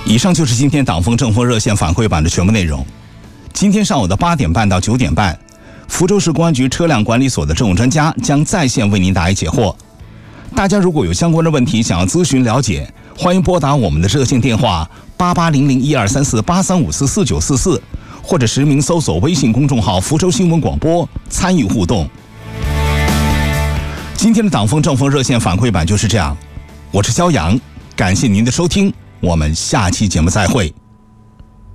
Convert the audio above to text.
以上就是今天党风政风热线反馈版的全部内容。今天上午的8点半到9点半，福州市公安局车辆管理所的政务专家将在线为您答疑解惑。大家如果有相关的问题想要咨询了解，欢迎拨打我们的热线电话8800123483544944，或者实名搜索微信公众号福州新闻广播参与互动。今天的党风政风热线反馈版就是这样，我是肖阳，感谢您的收听，我们下期节目再会。